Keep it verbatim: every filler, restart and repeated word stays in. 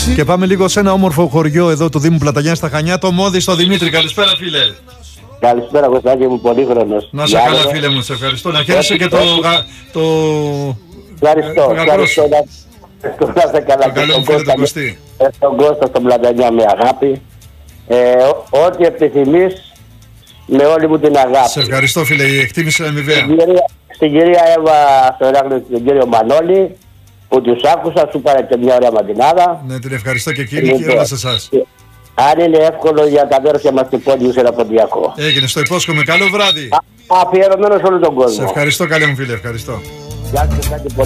Και πάμε λίγο σε ένα όμορφο χωριό εδώ του Δήμου Πλαταγιάννη στα Χανιά, το Μόδι στο Δημήτρη. Καλησπέρα, φίλε. Καλησπέρα, Κωστάκη μου, πολύχρονος. Να σε καλά, φίλε μου, σε ευχαριστώ. Να χαίρεσαι και το. το... Ευχαριστώ. Ευχαριστώ. Να σε καλά. Το καλό μου φίλε τον Κωστή. Τον Κώστα στον Πλαταγιά με αγάπη. Ε, ό,τι επιθυμείς, με όλη μου την αγάπη. Σε ευχαριστώ, φίλε, η εκτίμηση είναι αμοιβαία. Στην κυρία, στην κυρία Εύα, στο Ηράκλειο και τον κύριο Μανώλη, που τους άκουσα, σου πάρε και μια ωραία ματινάδα. Ναι, την ευχαριστώ και εκείνη και όλα σε εσάς. Αν είναι εύκολο για τα αδέρφια μας την πόντι σε ένα ποντιακό. Έγινε, στο υπόσχομαι. Καλό βράδυ. Αφιερωμένο σε όλο τον κόσμο. Σε ευχαριστώ, καλέ μου φίλε, ευχαριστώ. Γεια σας,